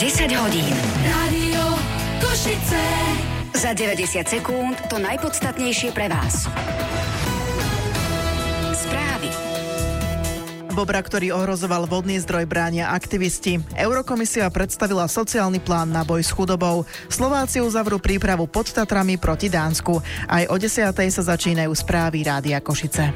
10 hodín. Rádio Košice. Za 90 sekúnd to najpodstatnejšie pre vás. Správy. Bobra, ktorý ohrozoval vodný zdroj, bránia aktivisti. Eurokomisia predstavila sociálny plán na boj s chudobou. Slováci uzavrú prípravu pod Tatrami proti Dánsku. Aj o 10:00 sa začínajú správy Rádia Košice.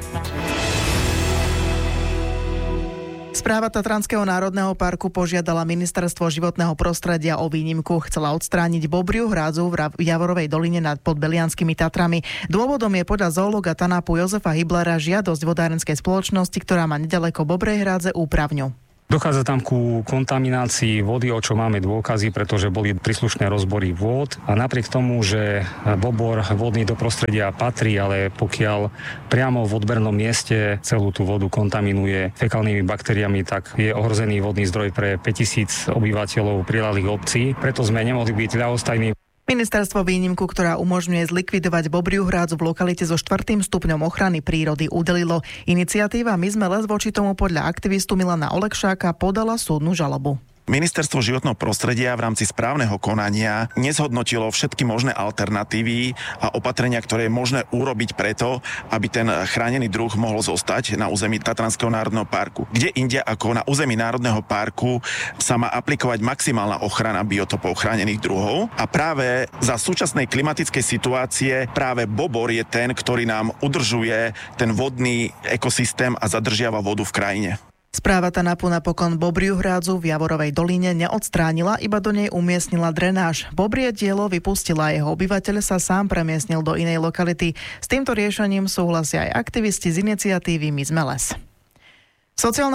Správa Tatranského národného parku požiadala Ministerstvo životného prostredia o výnimku. Chcela odstrániť bobriu hrádzu v Javorovej doline nad Podbelianskymi Tatrami. Dôvodom je podľa zoológa TANAPu Jozefa Hyblera žiadosť vodárenskej spoločnosti, ktorá má nedaleko Bobrej hrádze úpravňu. Dochádza tam ku kontaminácii vody, o čo máme dôkazy, pretože boli príslušné rozbory vôd a napriek tomu, že bobor vodný do prostredia patrí, ale pokiaľ priamo v odbernom mieste celú tú vodu kontaminuje fekálnymi baktériami, tak je ohrozený vodný zdroj pre 5000 obyvateľov priľahlých obcí. Preto sme nemohli byť ľahostajní. Ministerstvo výnimku, ktorá umožňuje zlikvidovať bobriu hrádzu v lokalite so 4. stupňom ochrany prírody, udelilo. Iniciatíva My sme les voči tomu podľa aktivistu Milana Olekšáka podala súdnu žalobu. Ministerstvo životného prostredia v rámci správneho konania nezhodnotilo všetky možné alternatívy a opatrenia, ktoré je možné urobiť preto, aby ten chránený druh mohol zostať na území Tatranského národného parku. Kde inde ako na území národného parku sa má aplikovať maximálna ochrana biotopov chránených druhov a práve za súčasnej klimatickej situácie práve bobor je ten, ktorý nám udržuje ten vodný ekosystém a zadržiava vodu v krajine. Správa TANAPu napokon bobriu hrádzu v Javorovej doline neodstránila, iba do nej umiestnila drenáž. Bobrie dielo vypustila, jeho obyvateľ sa sám premiestnil do inej lokality. S týmto riešením súhlasia aj aktivisti z iniciatívy My sme les. Sociálna